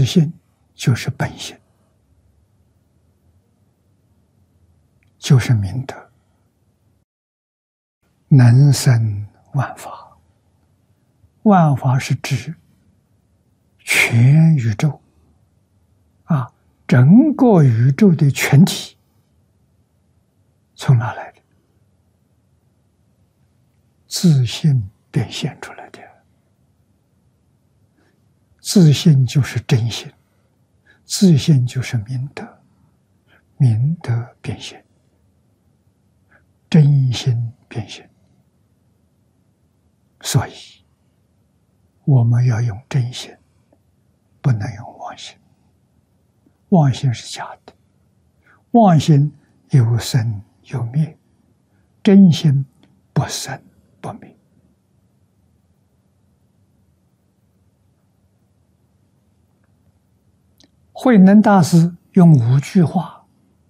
自信就是本性，就是明德，能生万法。万法是指全宇宙整个宇宙的全体，从哪来的？自信变现出来的。自信就是真心，自信就是明德，明德变现，真心变现。所以我们要用真心，不能用妄心。妄心是假的，妄心有生有灭，真心不生不灭。慧能大师用5句话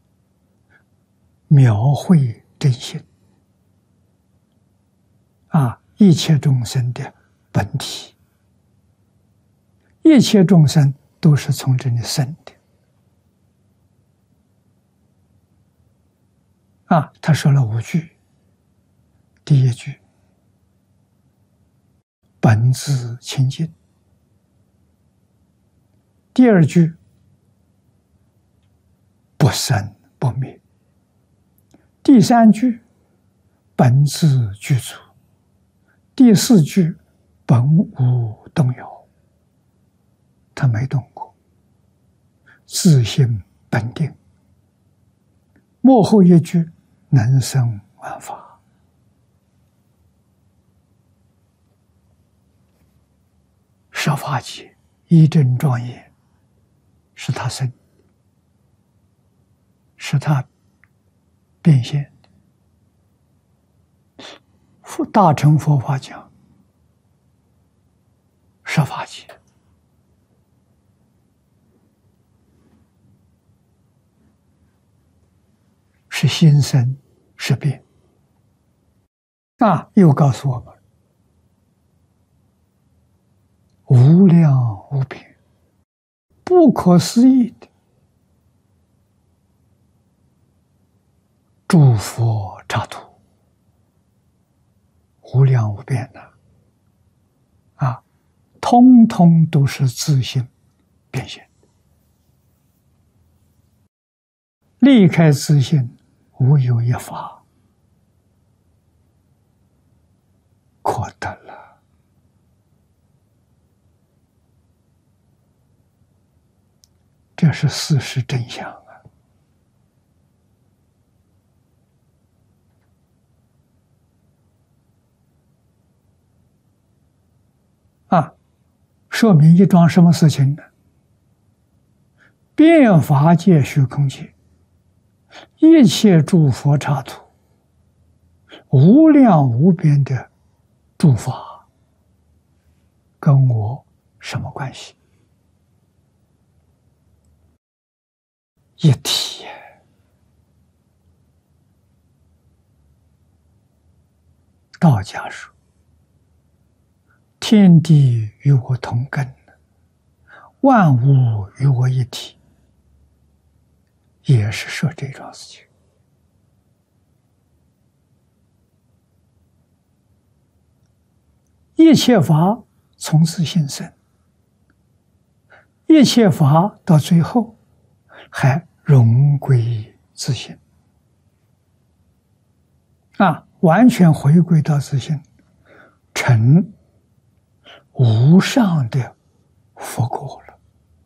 描绘真心一切众生的本体，一切众生都是从这里生的。他说了5句。第一句，本自清净；第二句，不生不灭；第3句，本自具足；第4句，本无动摇。他没动过，自性本定。末后一句，能生万法。十法界一真庄严，是他生，是他变现的。大乘佛法讲十法界，是心生，是变。又告诉我们，无量无边、不可思议的诸佛刹土，无量无边通通都是自性变现。离开自性，无有一法可得了。这是事实真相说明一桩什么事情呢？遍法界虚空界，一切诸佛刹土，无量无边的诸法，跟我什么关系？一体。道家说，天地与我同根，万物与我一体，也是说这桩事情。一切法从自性生，一切法到最后还融归自性完全回归到自性，成无上的佛果了，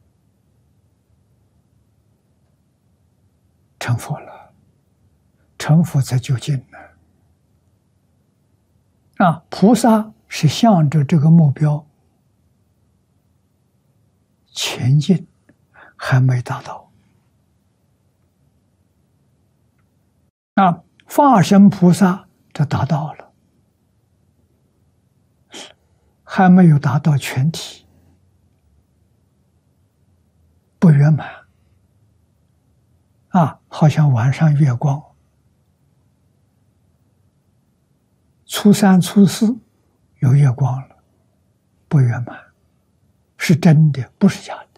成佛了，成佛才究竟呢。菩萨是向着这个目标前进，还没达到。化身菩萨这达到了，还没有达到全体，不圆满好像晚上月光，初3、初4有月光了，不圆满，是真的，不是假的。